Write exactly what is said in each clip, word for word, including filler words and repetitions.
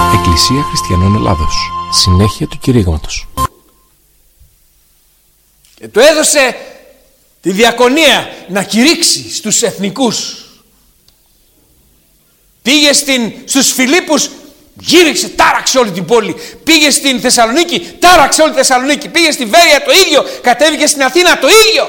Εκκλησία Χριστιανών Ελλάδος. Συνέχεια του κηρύγματος. Και του έδωσε τη διακονία να κηρύξει στους εθνικούς. Πήγε στην, στους Φιλίππους, γύριξε, τάραξε όλη την πόλη. Πήγε στην Θεσσαλονίκη, τάραξε όλη τη Θεσσαλονίκη. Πήγε στη Βέρεια, το ίδιο. Κατέβηκε στην Αθήνα, το ίδιο.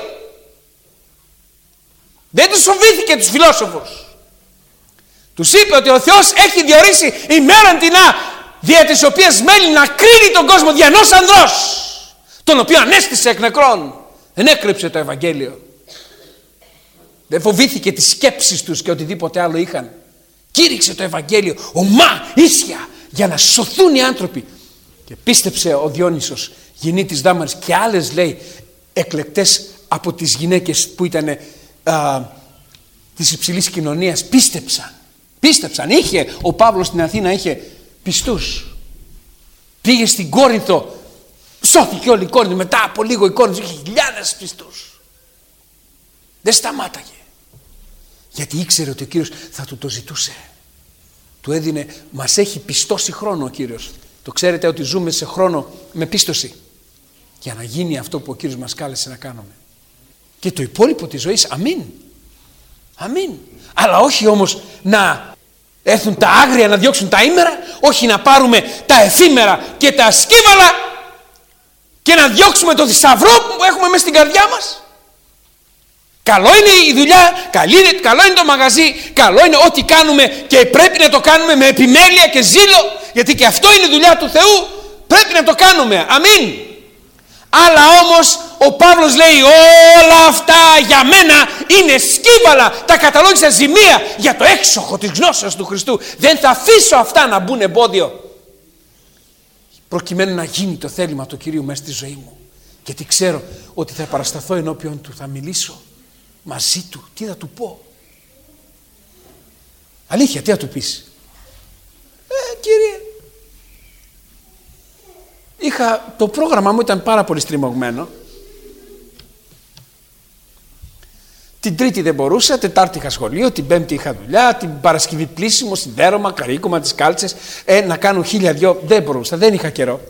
Δεν τους φοβήθηκε τους φιλόσοφους. Τους είπε ότι ο Θεός έχει διορίσει ημέραν τινά, δια της οποίας μέλει να κρίνει τον κόσμο δια ενός ανδρός, τον οποίο ανέστησε εκ νεκρών. Δεν έκρυψε το Ευαγγέλιο. Δεν φοβήθηκε τις σκέψεις τους και οτιδήποτε άλλο είχαν. Κήρυξε το Ευαγγέλιο ομά, ίσια, για να σωθούν οι άνθρωποι. Και πίστεψε ο Διόνυσος, γεννήτης Δάμαρης, και άλλες, λέει, εκλεκτές από τις γυναίκες που ήταν α, της υψηλής κοινωνίας, πίστεψαν. Πίστεψαν. Είχε ο Παύλος στην Αθήνα, είχε πιστούς. Πήγε στην Κόρινθο, σώθηκε όλη η Κόρινθο. Μετά από λίγο η Κόρινθο είχε χιλιάδες πιστούς. Δεν σταμάταγε. Γιατί ήξερε ότι ο Κύριος θα του το ζητούσε. Του έδινε, μας έχει πιστώσει χρόνο ο Κύριος. Το ξέρετε ότι ζούμε σε χρόνο με πίστοση. Για να γίνει αυτό που ο Κύριος μας κάλεσε να κάνουμε. Και το υπόλοιπο της ζωής, αμήν. Αμήν. Αλλά όχι όμως να έρθουν τα άγρια να διώξουν τα ήμερα, όχι να πάρουμε τα εφήμερα και τα σκύβαλα και να διώξουμε το θησαυρό που έχουμε μέσα στην καρδιά μας. Καλό είναι η δουλειά, καλό είναι, καλό είναι το μαγαζί, καλό είναι ό,τι κάνουμε και πρέπει να το κάνουμε με επιμέλεια και ζήλο, γιατί και αυτό είναι η δουλειά του Θεού, πρέπει να το κάνουμε, αμήν. Αλλά όμως ο Παύλος λέει όλα αυτά για μένα είναι σκύβαλα, τα καταλόγισα ζημία για το έξοχο της γνώσεως του Χριστού. Δεν θα αφήσω αυτά να μπουν εμπόδιο, προκειμένου να γίνει το θέλημα του Κυρίου μέσα στη ζωή μου. Γιατί ξέρω ότι θα παρασταθώ ενώπιον του, θα μιλήσω μαζί του. Τι θα του πω? Αλήθεια, τι θα του πεις? Ε, Κύριε, είχα, το πρόγραμμα μου ήταν πάρα πολύ στριμωγμένο. Την Τρίτη δεν μπορούσα, Τετάρτη είχα σχολείο, την Πέμπτη είχα δουλειά, την Παρασκευή πλήσιμο, σιδέρωμα, καρύκωμα, τις κάλτσες, ε, να κάνω χίλια δυο, δεν μπορούσα, δεν είχα καιρό.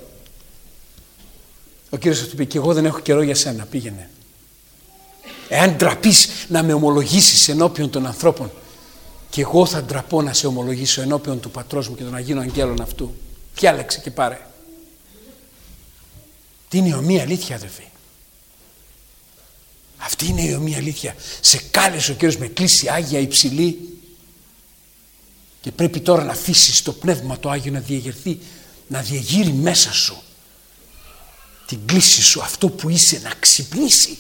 Ο Κύριος θα του πει, και εγώ δεν έχω καιρό για σένα, πήγαινε. Εάν ντραπείς να με ομολογήσεις ενώπιον των ανθρώπων, και εγώ θα ντραπώ να σε ομολογήσω ενώπιον του Πατρός μου και των Αγίων Αγγέλων αυτού. Διάλεξε και πάρε. Τι είναι η ομοία αλήθεια, αδερφοί? Αυτή είναι η ομοία αλήθεια. Σε κάλεσε ο Κύριος με κλίση άγια υψηλή και πρέπει τώρα να αφήσεις το Πνεύμα το Άγιο να διεγερθεί, να διεγείρει μέσα σου την κλίση σου, αυτό που είσαι, να ξυπνήσει.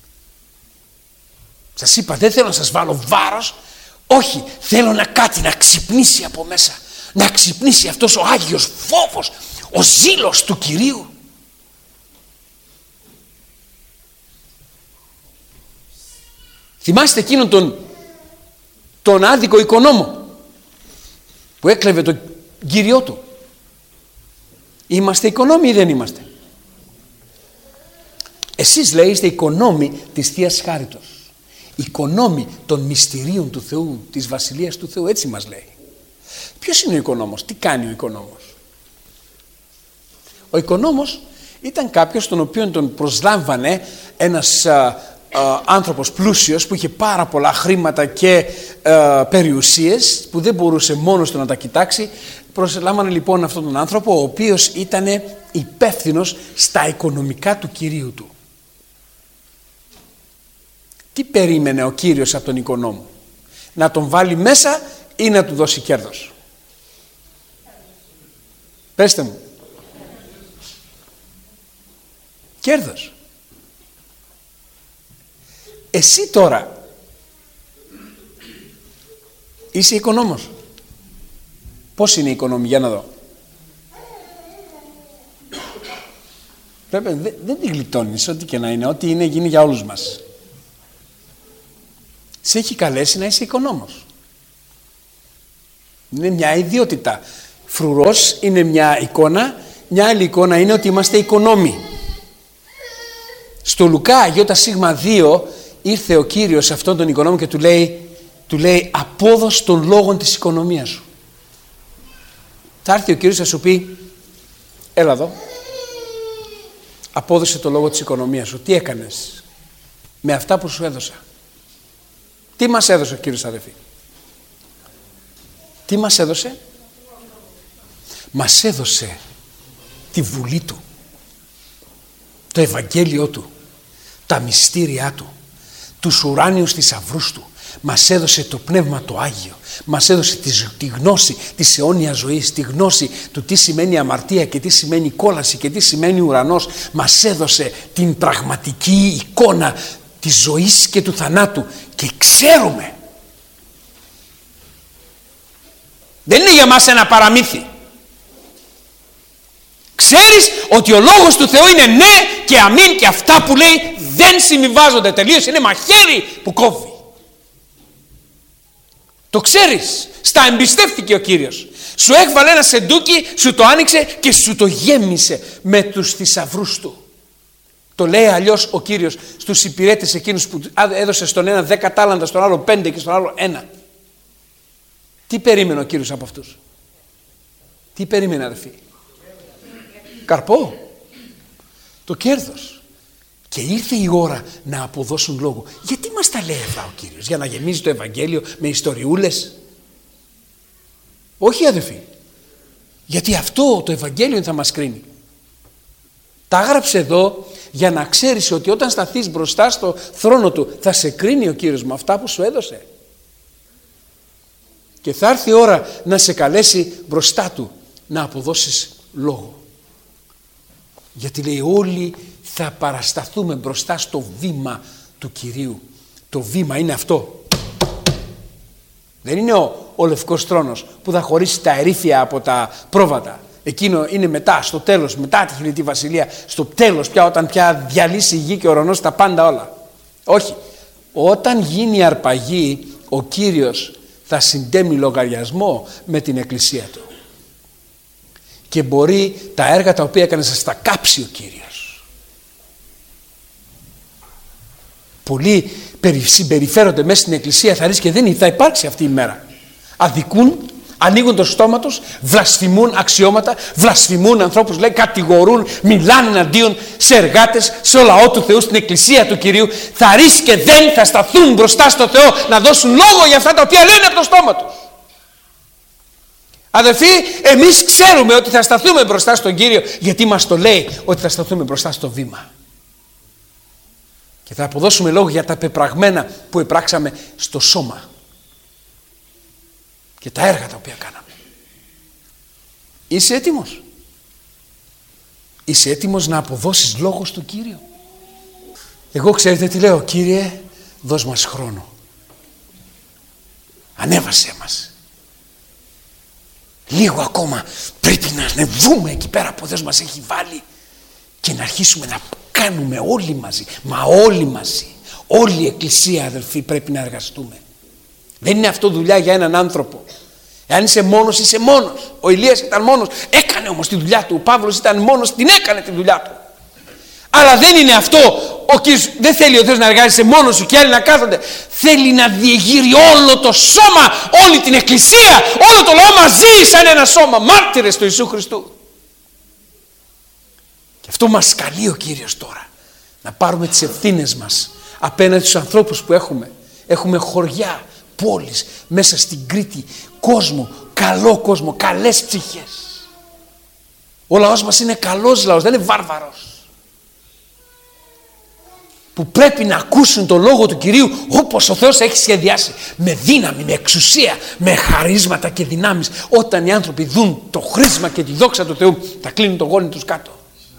Σας είπα, δεν θέλω να σας βάλω βάρος, όχι, θέλω να κάτι να ξυπνήσει από μέσα, να ξυπνήσει αυτός ο Άγιος φόβος, ο ζήλος του Κυρίου. Θυμάστε εκείνον τον, τον άδικο οικονόμο που έκλεβε τον Κύριό του? Είμαστε οικονόμοι ή δεν είμαστε? Εσείς, λέει, είστε οικονόμοι της Θείας Χάριτος, οικονόμοι των μυστηρίων του Θεού, της Βασιλείας του Θεού, έτσι μας λέει. Ποιος είναι ο οικονόμος? Τι κάνει ο οικονόμος? Ο οικονόμος ήταν κάποιος τον οποίο τον προσλάμβανε ένας α, α, άνθρωπος πλούσιος που είχε πάρα πολλά χρήματα και α, περιουσίες, που δεν μπορούσε μόνος του να τα κοιτάξει. Προσλάμβανε λοιπόν αυτόν τον άνθρωπο, ο οποίος ήταν υπεύθυνος στα οικονομικά του Κυρίου του. Τι περίμενε ο Κύριος από τον οικονόμο? Να τον βάλει μέσα ή να του δώσει κέρδος? Πέστε μου. Κέρδος. Εσύ τώρα είσαι οικονόμος? Πώς είναι η οικονόμη? Για να δω. Πρέπει, δεν, δεν την γλιτώνεις, ό,τι και να είναι, ό,τι είναι γίνει για όλους μας. Σε έχει καλέσει να είσαι οικονόμος. Είναι μια ιδιότητα. Φρουρός είναι μια εικόνα, μια άλλη εικόνα είναι ότι είμαστε οικονόμοι. Στο Λουκά Ι δύο ήρθε ο Κύριος σε αυτόν τον οικονόμο και του λέει, του λέει απόδος των λόγων της οικονομίας σου. Θα έρθει ο Κύριος, θα σου πει, έλα εδώ, απόδοσε το λόγο της οικονομίας σου. Τι έκανες με αυτά που σου έδωσα? Τι μας έδωσε ο Κύριος, αδελφοί? Τι μας έδωσε? Μας έδωσε τη βουλή Του, το Ευαγγέλιο Του, τα μυστήριά Του, τους ουράνιους θησαυρούς Του. Μας έδωσε το Πνεύμα το Άγιο. Μας έδωσε τη, τη γνώση της αιώνιας ζωής, τη γνώση του τι σημαίνει αμαρτία και τι σημαίνει κόλαση και τι σημαίνει ουρανός. Μας έδωσε την πραγματική εικόνα της ζωής και του θανάτου και ξέρουμε. Δεν είναι για μας ένα παραμύθι. Ξέρεις ότι ο λόγος του Θεού είναι ναι και αμήν και αυτά που λέει δεν συμβιβάζονται τελείως. Είναι μαχαίρι που κόβει. Το ξέρεις. Στα εμπιστεύτηκε ο Κύριος. Σου έβαλε ένα σεντούκι, σου το άνοιξε και σου το γέμισε με τους θησαυρούς Του. Το λέει αλλιώς ο Κύριος στους υπηρέτες εκείνους που έδωσε στον ένα δέκα τάλαντα, στον άλλο πέντε και στον άλλο ένα. Τι περίμενε ο Κύριος από αυτούς? Τι περίμενε, αδελφοί? Καρπό. Το κέρδος. Και ήρθε η ώρα να αποδώσουν λόγο. Γιατί μας τα λέει αυτά ο Κύριος? Για να γεμίζει το Ευαγγέλιο με ιστοριούλες? Όχι, αδελφοί. Γιατί αυτό το Ευαγγέλιο θα μας κρίνει. Τα έγραψε εδώ για να ξέρεις ότι όταν σταθείς μπροστά στο θρόνο Του θα σε κρίνει ο Κύριος με αυτά που σου έδωσε. Και θα έρθει η ώρα να σε καλέσει μπροστά Του να αποδώσεις λόγο. Γιατί λέει όλοι θα παρασταθούμε μπροστά στο βήμα του Κυρίου. Το βήμα είναι αυτό. Δεν είναι ο, ο λευκός θρόνος που θα χωρίσει τα ερήφια από τα πρόβατα. Εκείνο είναι μετά, στο τέλος, μετά τη χιλιετή βασιλεία, στο τέλος πια, όταν πια διαλύσει η γη και ο ουρανός τα πάντα όλα. Όχι. Όταν γίνει αρπαγή, ο Κύριος θα συντέμει λογαριασμό με την εκκλησία Του. Και μπορεί τα έργα τα οποία έκανε να στα κάψει ο Κύριος. Πολλοί συμπεριφέρονται μέσα στην εκκλησία, θα ρίξει και δεν θα υπάρξει αυτή η μέρα. Αδικούν, ανοίγουν το στόμα τους, βλασφημούν αξιώματα, βλασφημούν ανθρώπους, λέει, κατηγορούν, μιλάνε εναντίον σε εργάτες, σε λαό του Θεού, στην εκκλησία του Κυρίου. Θα ρίξει και δεν θα σταθούν μπροστά στο Θεό να δώσουν λόγο για αυτά τα οποία λένε από το στόμα τους. Αδελφοί, εμείς ξέρουμε ότι θα σταθούμε μπροστά στον Κύριο, γιατί μας το λέει ότι θα σταθούμε μπροστά στο βήμα. Και θα αποδώσουμε λόγο για τα πεπραγμένα που επράξαμε στο σώμα. Και τα έργα τα οποία κάναμε. Είσαι έτοιμος? Είσαι έτοιμος να αποδώσεις λόγο στον Κύριο? Εγώ ξέρετε τι λέω? Κύριε, δώσ' μας χρόνο. Ανέβασέ μας. Λίγο ακόμα πρέπει να ανεβούμε εκεί πέρα που ο Θεός μας έχει βάλει και να αρχίσουμε να κάνουμε όλοι μαζί. Μα όλοι μαζί. Όλη η εκκλησία, αδελφοί, πρέπει να εργαστούμε. Δεν είναι αυτό δουλειά για έναν άνθρωπο. Εάν είσαι μόνος, είσαι μόνος. Ο Ηλίας ήταν μόνος, έκανε όμως τη δουλειά του. Ο Παύλος ήταν μόνος, την έκανε τη δουλειά του. Αλλά δεν είναι αυτό. Ο Κύριος δεν θέλει ο Θεός να εργάζεσαι μόνος σου και άλλοι να κάθονται. Θέλει να διεγείρει όλο το σώμα, όλη την εκκλησία, όλο το λαό μαζί σαν ένα σώμα, μάρτυρες του Ιησού Χριστού. Και αυτό μας καλεί ο Κύριος τώρα. Να πάρουμε τις ευθύνες μας απέναντι στους ανθρώπους που έχουμε. Έχουμε χωριά, πόλεις, μέσα στην Κρήτη, κόσμο, καλό κόσμο, καλές ψυχές. Ο λαός μας είναι καλός λαός, δεν είναι βάρβαρος. Που πρέπει να ακούσουν το λόγο του Κυρίου όπως ο Θεός έχει σχεδιάσει. Με δύναμη, με εξουσία, με χαρίσματα και δυνάμεις. Όταν οι άνθρωποι δουν το χρήσμα και τη δόξα του Θεού, θα κλείνουν το γόνι τους κάτω.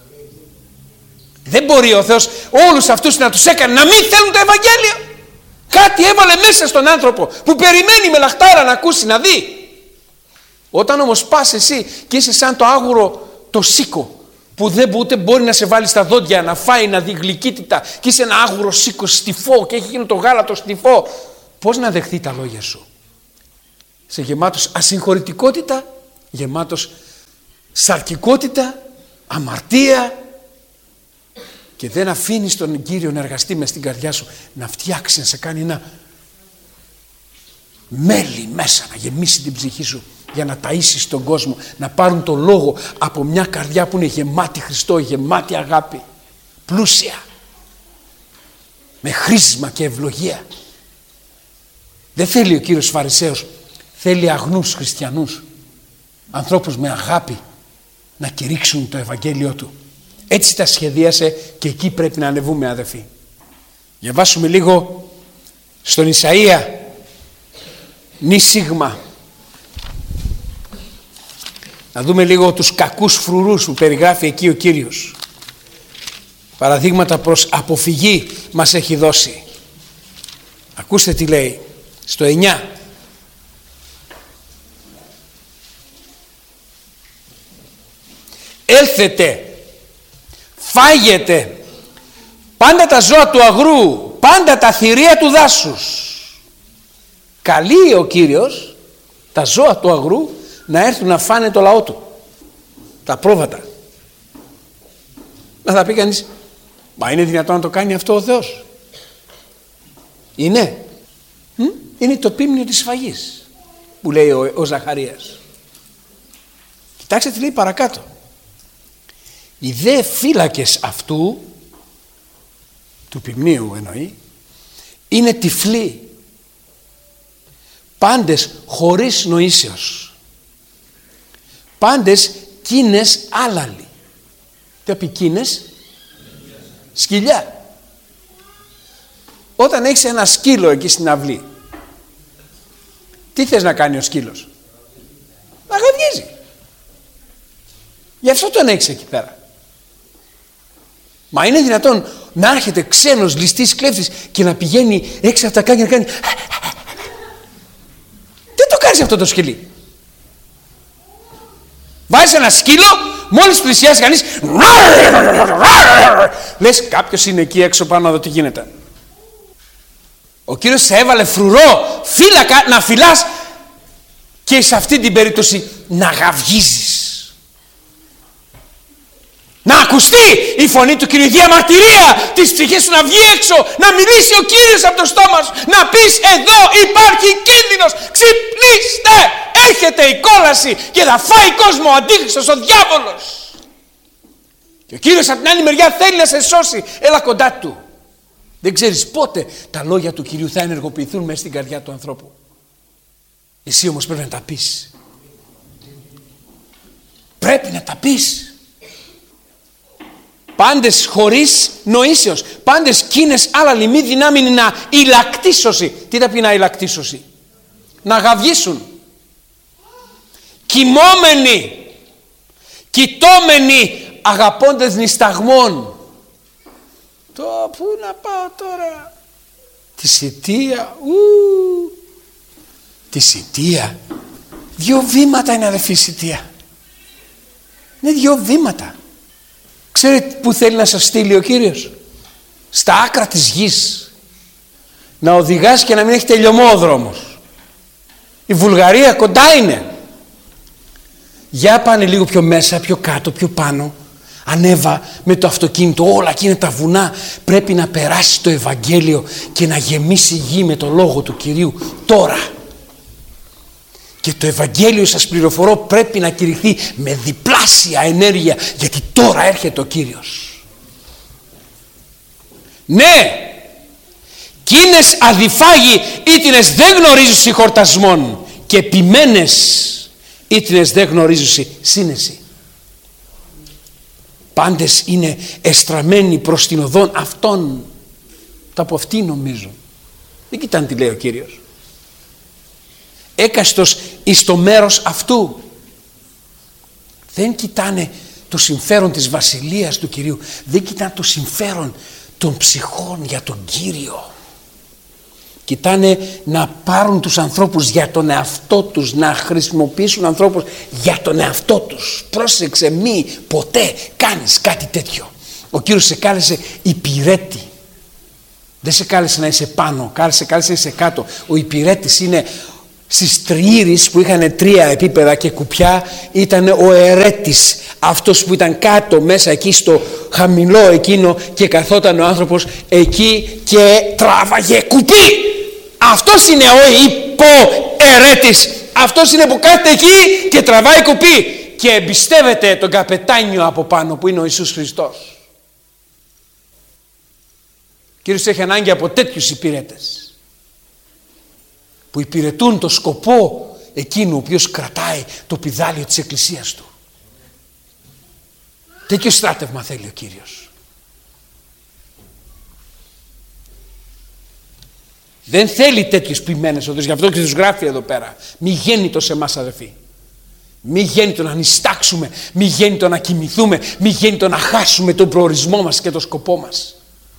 Δεν μπορεί ο Θεός όλους αυτούς να τους έκανε να μην θέλουν το Ευαγγέλιο. Κάτι έβαλε μέσα στον άνθρωπο που περιμένει με λαχτάρα να ακούσει, να δει. Όταν όμως πας εσύ και είσαι σαν το άγουρο το σίκο, που δεν ούτε μπορεί να σε βάλει στα δόντια, να φάει, να δει γλυκύτητα, και είσαι ένα άγουρο σίκο στιφό και έχει γίνει το γάλατο στιφό, πώς να δεχθεί τα λόγια σου? Σε γεμάτος ασυγχωρητικότητα, γεμάτος σαρκικότητα, αμαρτία, και δεν αφήνεις τον Κύριο να εργαστεί μες στην καρδιά σου, να φτιάξει, να σε κάνει ένα μέλι μέσα, να γεμίσει την ψυχή σου για να ταΐσεις τον κόσμο, να πάρουν το λόγο από μια καρδιά που είναι γεμάτη Χριστό, γεμάτη αγάπη, πλούσια, με χρήσμα και ευλογία. Δεν θέλει ο Κύριος Φαρισαίος, θέλει αγνούς χριστιανούς, ανθρώπους με αγάπη να κηρύξουν το Ευαγγέλιο του. Έτσι τα σχεδίασε και εκεί πρέπει να ανεβούμε, αδελφοί. Διαβάσουμε λίγο στον Ισαΐα νη σίγμα. Να δούμε λίγο τους κακούς φρουρούς που περιγράφει εκεί ο Κύριος. Παραδείγματα προς αποφυγή μας έχει δώσει. Ακούστε τι λέει στο εννιά. Έλθετε, φάγετε πάντα τα ζώα του αγρού, πάντα τα θηρία του δάσους. Καλεί ο Κύριος τα ζώα του αγρού να έρθουν να φάνε το λαό του, τα πρόβατα. Να θα πει κανείς, μα είναι δυνατόν να το κάνει αυτό ο Θεός? Είναι. Μ? Είναι το πίμνιο της σφαγής που λέει ο, ο Ζαχαρίας. Κοιτάξτε τι λέει παρακάτω. Οι δε φύλακες αυτού, του ποιμνίου εννοεί, είναι τυφλοί, πάντες χωρίς νοήσεως, πάντες κίνες άλαλοι. Τι πει κίνες? Σκυλιά. Όταν έχεις ένα σκύλο εκεί στην αυλή, τι θες να κάνει ο σκύλος? Να γαβγίζει. Γι' αυτό τον έχεις εκεί πέρα. Μα είναι δυνατόν να έρχεται ξένος ληστής κλέφτης και να πηγαίνει έξω από τα κάκια να κάνει? Δεν το κάνεις αυτό το σκυλί. Βάζεις ένα σκύλο, μόλις πλησιάζει κανείς, λες κάποιος είναι εκεί έξω πάνω να δω τι γίνεται. Ο Κύριος σε έβαλε φρουρό, φύλακα, να φυλάς και σε αυτή την περίπτωση να γαυγίζεις. Να ακουστεί η φωνή του Κυρίου, διαμαρτυρία της ψυχής σου να βγει έξω, να μιλήσει ο Κύριος από το στόμα σου, να πεις εδώ υπάρχει κίνδυνος, ξυπνήστε, έρχεται η κόλαση και θα φάει κόσμο ο αντίχριστος, ο διάβολος. Και ο Κύριος από την άλλη μεριά θέλει να σε σώσει, έλα κοντά του. Δεν ξέρεις πότε τα λόγια του Κυρίου θα ενεργοποιηθούν μέσα στην καρδιά του ανθρώπου. Εσύ όμως πρέπει να τα πεις. Πρέπει να τα πεις. Πάντες χωρίς νοήσεως, πάντες κίνες άλλαλοι, μη δυνάμει να ηλακτήσωση. Τι θα πει να ηλακτήσωση? Να γαυγίσουν. Κοιμόμενοι, κοιτώμενοι, αγαπώντες νησταγμών. Το πού να πάω τώρα? Τη σιτία. Ου, τη σιτία. Δύο βήματα είναι, αδελφοί, σιτία. Είναι δύο βήματα. Ξέρετε που θέλει να σας στείλει ο Κύριος? Στα άκρα της γης. Να οδηγάς και να μην έχει τελειωμό ο δρόμος. Η Βουλγαρία κοντά είναι. Για πάνε λίγο πιο μέσα, πιο κάτω, πιο πάνω. Ανέβα με το αυτοκίνητο, όλα εκεί είναι τα βουνά. Πρέπει να περάσει το Ευαγγέλιο και να γεμίσει η γη με το λόγο του Κυρίου τώρα. Και το Ευαγγέλιο, σας πληροφορώ, πρέπει να κηρυχθεί με διπλάσια ενέργεια, γιατί τώρα έρχεται ο Κύριος. Ναι, κίνες αδιφάγοι ήτινες δεν γνωρίζουσι χορτασμόν και ποιμένες ήτινες δεν γνωρίζουσι σύνεση. Πάντες είναι εστραμμένοι προς την οδόν αυτών. Τα από αυτοί νομίζω. Δεν κοιτάνε τι λέει ο Κύριος. Έκαστος εις το μέρος αυτού. Δεν κοιτάνε το συμφέρον της βασιλείας του Κυρίου. Δεν κοιτάνε το συμφέρον των ψυχών για τον Κύριο. Κοιτάνε να πάρουν τους ανθρώπους για τον εαυτό τους, να χρησιμοποιήσουν ανθρώπους για τον εαυτό τους. Πρόσεξε, μη ποτέ κάνεις κάτι τέτοιο. Ο Κύριος σε κάλεσε υπηρέτη. Δεν σε κάλεσε να είσαι πάνω, σε κάλεσε να είσαι κάτω. Ο υπηρέτης είναι στις τριήρεις που είχαν τρία επίπεδα και κουπιά, ήταν ο ερέτης, αυτός που ήταν κάτω μέσα εκεί στο χαμηλό εκείνο και καθόταν ο άνθρωπος εκεί και τράβαγε κουπί. Αυτός είναι ο υποερέτης. Αυτός είναι που κάθεται εκεί και τραβάει κουπί και εμπιστεύεται τον καπετάνιο από πάνω που είναι ο Ιησούς Χριστός. Ο Κύριος έχει ανάγκη από τέτοιους υπηρέτες που υπηρετούν το σκοπό εκείνου ο οποίος κρατάει το πηδάλιο της Εκκλησίας του. Τέτοιο στράτευμα θέλει ο Κύριος. Δεν θέλει τέτοιους ποιμένες οδούς. Γι' αυτό και τους γράφει εδώ πέρα. Μη γέννητο σε εμάς αδελφοί. Μη γέννητο να νηστάξουμε. Μη γέννητο να κοιμηθούμε. Μη γέννητο να χάσουμε τον προορισμό μας και τον σκοπό μας.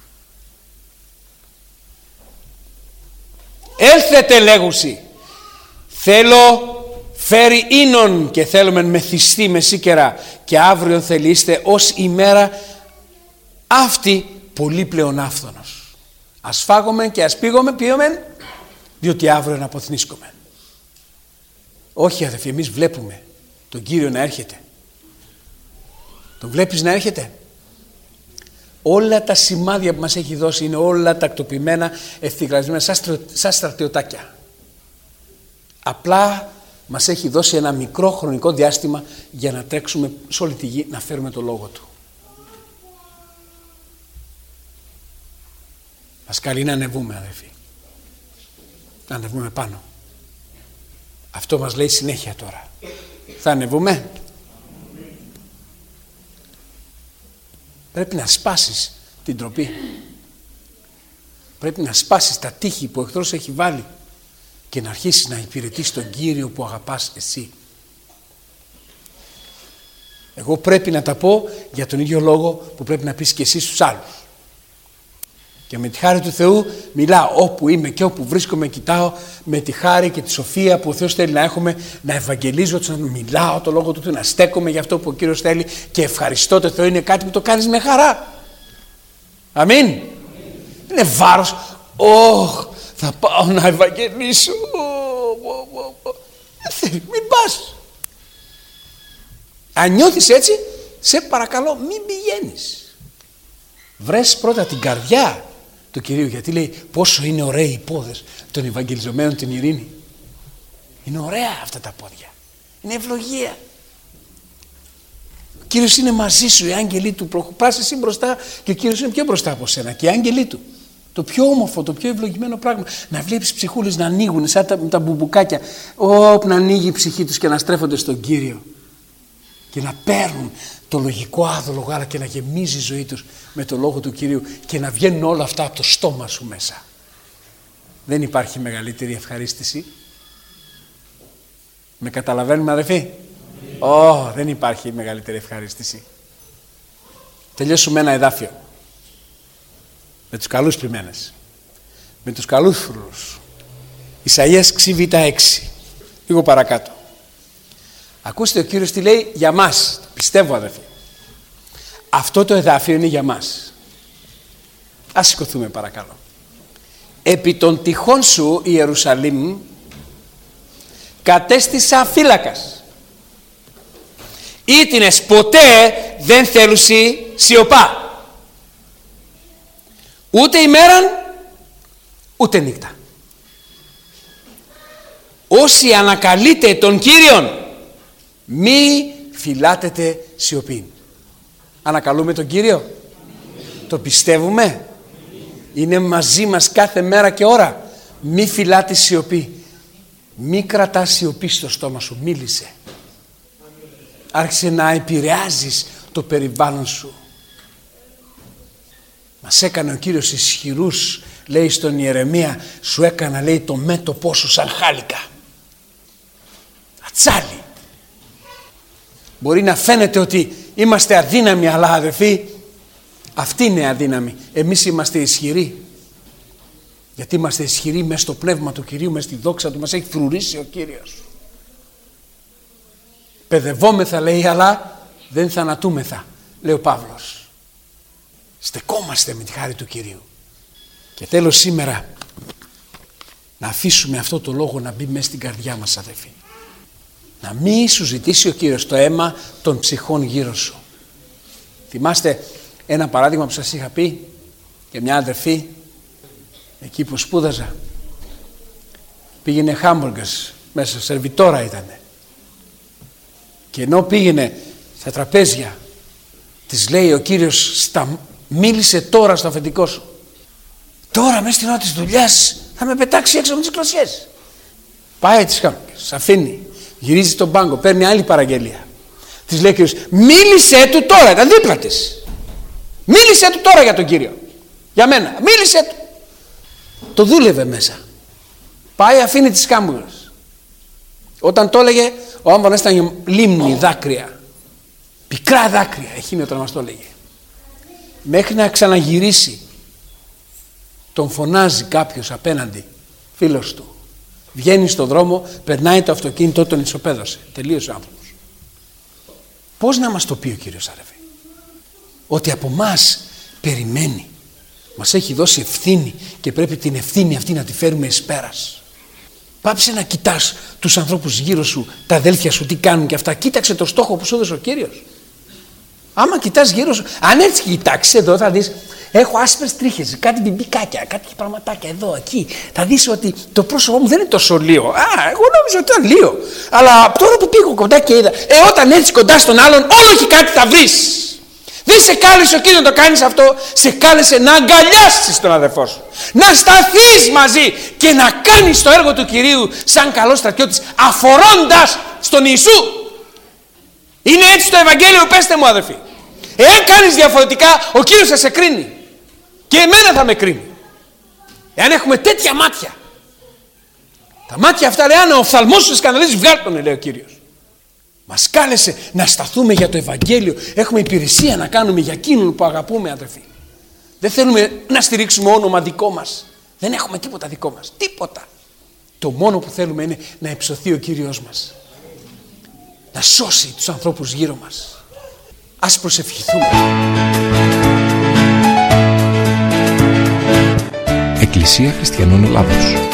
Έλθετε λέγουσι. Θέλω φέρει ίνον και θέλουμε μεθυστή με σίκερα και αύριο θελείστε ως ημέρα αυτή πολύ πλέον άφθονος. Ας φάγουμε και ας πήγουμε, πήγομεν, διότι αύριο να αποθνίσκουμε. Όχι αδελφοί, εμείς βλέπουμε τον Κύριο να έρχεται. Τον βλέπεις να έρχεται? Όλα τα σημάδια που μας έχει δώσει είναι όλα τακτοποιημένα, ευθυγραμμισμένα σαν στρατιωτάκια. Απλά μας έχει δώσει ένα μικρό χρονικό διάστημα για να τρέξουμε σε όλη τη γη να φέρουμε το λόγο του. Μας καλεί να ανεβούμε αδελφοί. Να ανεβούμε πάνω. Αυτό μας λέει συνέχεια τώρα. Θα ανεβούμε. Πρέπει να σπάσεις την τροπή. Πρέπει να σπάσεις τα τείχη που ο εχθρός έχει βάλει και να αρχίσεις να υπηρετείς τον Κύριο που αγαπάς εσύ. Εγώ πρέπει να τα πω για τον ίδιο λόγο που πρέπει να πεις και εσύ στους άλλους. Και με τη χάρη του Θεού μιλάω όπου είμαι και όπου βρίσκομαι, κοιτάω με τη χάρη και τη σοφία που ο Θεός θέλει να έχουμε, να ευαγγελίζω, να μιλάω το λόγο του, να στέκομαι για αυτό που ο Κύριος θέλει και ευχαριστώ το Θεό. Είναι κάτι που το κάνεις με χαρά. Αμήν. Αμήν. Είναι βάρος. Ωχ, θα πάω να ευαγγελίσω. Δεν θέλει, μην πας. Αν νιώθεις έτσι, σε παρακαλώ μην πηγαίνεις. Βρες πρώτα την καρδιά του Κυρίου, γιατί λέει πόσο είναι ωραίοι οι πόδες των ευαγγελιζομένων την ειρήνη. Είναι ωραία αυτά τα πόδια. Είναι ευλογία. Ο Κύριος είναι μαζί σου, οι άγγελοι του προχωράς εσύ μπροστά και ο Κύριος είναι πιο μπροστά από σένα και οι άγγελοι του. Το πιο όμορφο, το πιο ευλογημένο πράγμα. Να βλέπεις ψυχούλες να ανοίγουν σαν τα, με τα μπουμπουκάκια. Όπ, να ανοίγει η ψυχή τους και να στρέφονται στον Κύριο. Και να παίρνουν το λογικό άδολο γάλα και να γεμίζει η ζωή τους με το λόγο του Κυρίου και να βγαίνουν όλα αυτά από το στόμα σου μέσα. Δεν υπάρχει μεγαλύτερη ευχαρίστηση. Με καταλαβαίνουμε αδελφοί? Ω, oh, δεν υπάρχει μεγαλύτερη ευχαρίστηση. Τελειώσουμε ένα εδάφιο. Με τους καλούς ποιμένες. Με τους καλούς φρουρούς. Ισαΐας ξι έξι. Λίγο παρακάτω. Ακούστε ο Κύριος τι λέει για μας. Πιστεύω αδελφοί. Αυτό το εδάφιο είναι για μας. Ας σηκωθούμε παρακαλώ. Επί των τυχών σου Ιερουσαλήμ κατέστησα φύλακας. Ήτινες ποτέ δεν θέλουσι σιωπά. Ούτε ημέραν ούτε νύχτα. Όσοι ανακαλείτε τον Κύριον μη φυλάτετε σιωπήν. Ανακαλούμε τον Κύριο. Το πιστεύουμε. Είναι μαζί μας κάθε μέρα και ώρα. Μη φυλάτε σιωπή. Μη κρατάς σιωπή στο στόμα σου. Μίλησε. Άρχισε να επηρεάζεις το περιβάλλον σου. Μας έκανε ο Κύριος ισχυρούς, λέει στον Ιερεμία, σου έκανα, λέει, το μέτωπό σου σαν χάλικα. Ατσάλι. Μπορεί να φαίνεται ότι είμαστε αδύναμοι, αλλά αδελφοί, αυτοί είναι αδύναμοι. Εμείς είμαστε ισχυροί. Γιατί είμαστε ισχυροί μέσα στο πνεύμα του Κυρίου, μέσα στη δόξα του, μας έχει φρουρήσει ο Κύριος. Παιδευόμεθα, λέει, αλλά δεν θανατούμεθα, λέει ο Παύλος. Στεκόμαστε με τη χάρη του Κυρίου. Και θέλω σήμερα να αφήσουμε αυτό το λόγο να μπει μέσα στην καρδιά μας, αδελφοί. Να μην σου ζητήσει ο Κύριος το αίμα των ψυχών γύρω σου. Θυμάστε ένα παράδειγμα που σας είχα πει για μια αδερφή εκεί που σπούδαζα. Πήγαινε χάμπουργκες μέσα, σερβιτόρα ήτανε. Και ενώ πήγαινε στα τραπέζια, της λέει ο Κύριος, στα, μίλησε τώρα στο αφεντικό σου. Τώρα μέσα στην ώρα της δουλειάς θα με πετάξει έξω με τις κλωσιές. Πάει τις χάμηκες, αφήνει, γυρίζει στον πάγκο, παίρνει άλλη παραγγελία. Της λέει ο Κύριος, μίλησε του τώρα, ήταν δίπλα της. Μίλησε του τώρα για τον Κύριο. Για μένα, μίλησε του. Το δούλευε μέσα. Πάει, αφήνει τις κάμπουρες. Όταν το έλεγε, ο Άμβανας ήταν λίμνη δάκρυα. Πικρά δάκρυα, εκείνη όταν μας το έλεγε. Μέχρι να ξαναγυρίσει, τον φωνάζει κάποιος απέναντι, φίλος του. Βγαίνει στον δρόμο, περνάει το αυτοκίνητο, τον ισοπαίδωσε. Τελείωσε ο άνθρωπος. Πώς να μας το πει ο Κύριος, αρεφέ? Ότι από μας περιμένει. Μας έχει δώσει ευθύνη και πρέπει την ευθύνη αυτή να τη φέρουμε εις πέρας. Πάψε να κοιτάς τους ανθρώπους γύρω σου, τα αδέλφια σου τι κάνουν και αυτά. Κοίταξε το στόχο που σου έδωσε ο Κύριος. Άμα κοιτάς γύρω σου, αν έτσι κοιτάξεις εδώ θα δεις, έχω άσπρες τρίχες, κάτι μπιμπικάκια, κάτι πραγματάκια εδώ, εκεί. Θα δεις ότι το πρόσωπό μου δεν είναι τόσο λίο. Α, εγώ νόμιζα ότι ήταν λίο. Αλλά τώρα που πήγω κοντά και είδα, ε, όταν έτσι κοντά στον άλλον, όλο έχει κάτι θα βρεις. Δεν σε κάλεσε ο Κύριος να το κάνεις αυτό, σε κάλεσε να αγκαλιάσεις τον αδερφό σου. Να σταθείς μαζί και να κάνεις το έργο του Κυρίου σαν καλός στρατιώτης, αφορώντας στον Ιησού. Είναι έτσι το Ευαγγέλιο, πέστε μου αδερφοί. Εάν κάνεις διαφορετικά, ο Κύριος θα σε κρίνει. Και εμένα θα με κρίνει. Εάν έχουμε τέτοια μάτια. Τα μάτια αυτά λέει, αν ο οφθαλμός σου σκανδαλίζει, βγάλ' τον, λέει ο Κύριος. Μας κάλεσε να σταθούμε για το Ευαγγέλιο. Έχουμε υπηρεσία να κάνουμε για εκείνον που αγαπούμε, αδερφοί. Δεν θέλουμε να στηρίξουμε όνομα δικό μας. Δεν έχουμε τίποτα δικό μας. Τίποτα. Το μόνο που θέλουμε είναι να υψωθεί ο Κύριος μας. Να σώσει τους ανθρώπους γύρω μας. Ας προσευχηθούμε. Εκκλησία Χριστιανών Ελλάδος.